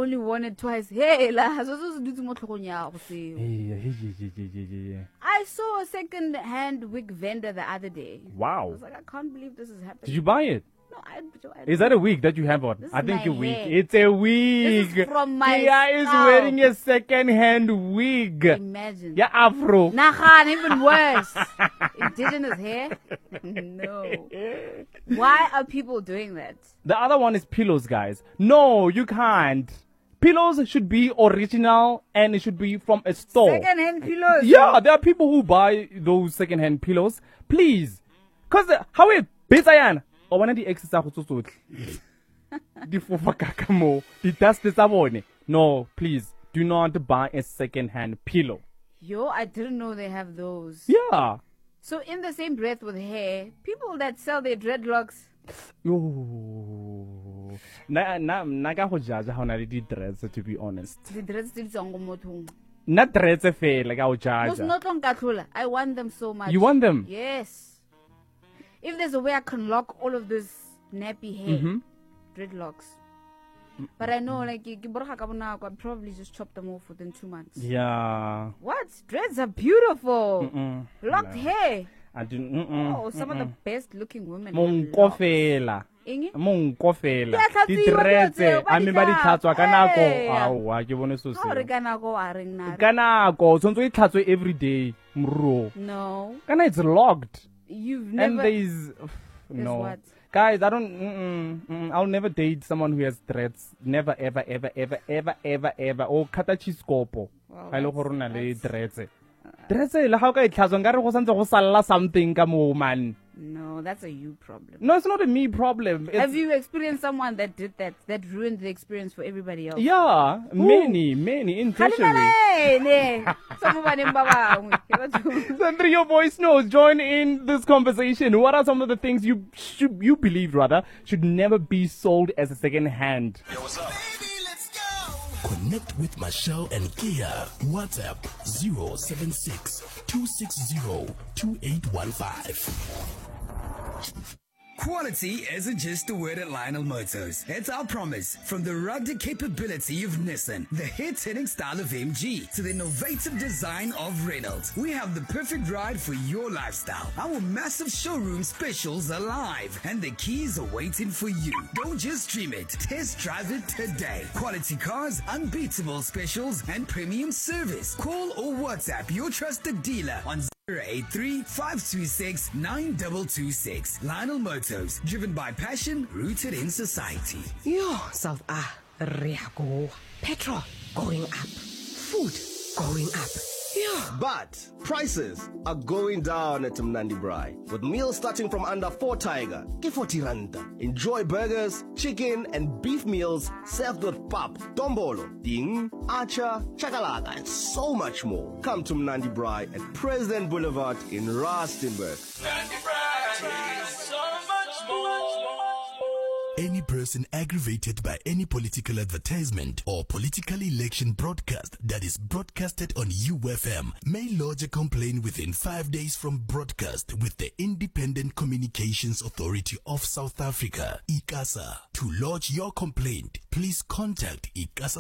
only worn it twice. Hey, I saw a second-hand wig vendor the other day. Wow. I was like, I can't believe this is happening. Did you buy it? No, Is that a wig that you have on? This I is think my a wig. hair. It's a wig. This is from my Kia is scalp. wearing a second-hand wig. Imagine. Yeah, afro. Nahan, even worse. Indigenous hair? No. Why are people doing that? The other one is pillows, guys. No, you can't. Pillows should be original and it should be from a store. Second-hand pillows. Yeah, there are people who buy those second-hand pillows. Please. Because how it beats I or one of the exes are the fofa kakamo, the dust is abone. No, please do not buy a second-hand pillow. Yo, I didn't know they have those. Yeah. So in the same breath with hair, people that sell their dreadlocks. Oh. Naga ho jaja ha na le di dreads, to be honest. The dreads still song mothong. Not dreads fela ka ho jaja. I want them so much. You want them? Yes. If there's a way I can lock all of this nappy hair, dreadlocks. But I know, like, I'll probably just chop them off within 2 months. Yeah. What? Dreads are beautiful. Locked hair. I do. Some of the best looking women. Monkofela. Inge? Monkofela. Di dreads. A me ba di tlhatswa ka nako. Awa, ke bone so se. How re ka nako a reng na? Ka nako, tshwantse e tlhatswe every day, mro. No. Kana it's locked. You've never. And there's no. What? Guys, I don't. I'll never date someone who has dreads. Never, ever, ever, ever, ever, ever, ever. Oh, katachi skopo. I lo gore na le dreads. Dreads le how ka e tlhatswa ngare go santse go salla something ka mo man. No, that's a you problem. No, it's not a me problem. Have you experienced someone that did that ruined the experience for everybody else? Yeah, many intentionally. Send your voice notes. Join in this conversation. What are some of the things you believe rather should never be sold as a second hand? Yo, what's up? Baby, let's go. Connect with Michelle and Kia. WhatsApp 076 260 2815. Quality isn't just a word at Lionel Motors. It's our promise. From the rugged capability of Nissan, the hit-hitting style of MG, to the innovative design of Reynolds, we have the perfect ride for your lifestyle. Our massive showroom specials are live, and the keys are waiting for you. Don't just stream it. Test drive it today. Quality cars, unbeatable specials, and premium service. Call or WhatsApp your trusted dealer on 083-526-9226. Lionel Motors, driven by passion, rooted in society. Yo, South Riago. Petrol going up. Food going up. Yeah. But prices are going down at Mnandi Braai. With meals starting from under 4 tiger, ke 40 rand. Enjoy burgers, chicken and beef meals served with pap, dombolo, ding, acha, chakalaka and so much more. Come to Mnandi Braai at President Boulevard in Rustenburg. Mnandi Braai, so much more. Any person aggravated by any political advertisement or political election broadcast that is broadcasted on UFM may lodge a complaint within 5 days from broadcast with the Independent Communications Authority of South Africa, ICASA. To lodge your complaint, please contact ICASA